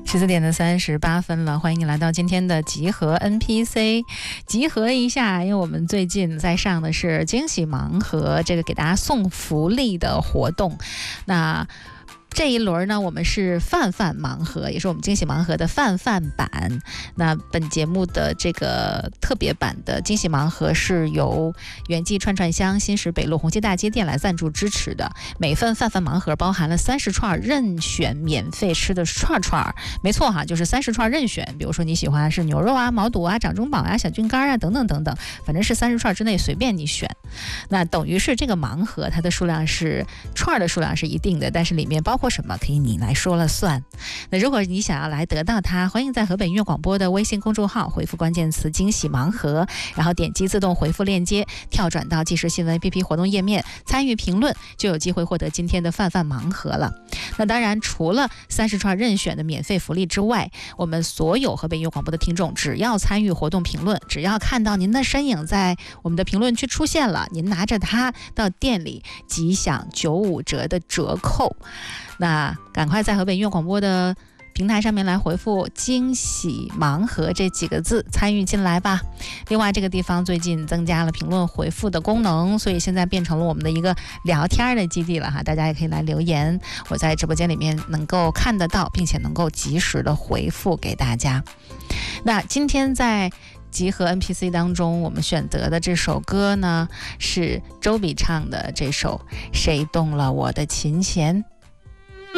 14:38了，欢迎你来到今天的集合 NPC。 集合一下，因为我们最近在上的是惊喜盲盒，这个给大家送福利的活动。那这一轮呢，我们是泛泛盲盒，也是我们惊喜盲盒的泛泛版。那本节目的这个特别版的惊喜盲盒是由元记串串香新石北路红旗大街店来赞助支持的。每份泛泛盲盒包含了30串任选免费吃的串串，没错哈，就是30串任选。比如说你喜欢是牛肉啊、毛肚啊、掌中宝啊、小菌干啊等等等等，反正是30串之内随便你选。那等于是这个盲盒它的数量是串的数量是一定的，但是里面包括什么可以你来说了算。那如果你想要来得到它，欢迎在河北音乐广播的微信公众号回复关键词惊喜盲盒，然后点击自动回复链接跳转到即时新闻 APP 活动页面，参与评论就有机会获得今天的泛泛盲盒了。那当然除了30串任选的免费福利之外，我们所有河北音乐广播的听众只要参与活动评论，只要看到您的身影在我们的评论区出现了，您拿着它到店里即享95折的折扣。那赶快在河北音乐广播的平台上面来回复惊喜盲盒这几个字参与进来吧。另外这个地方最近增加了评论回复的功能，所以现在变成了我们的一个聊天的基地了哈，大家也可以来留言，我在直播间里面能够看得到，并且能够及时的回复给大家。那今天在集合 NPC 当中我们选择的这首歌呢，是周笔畅的这首谁动了我的琴弦。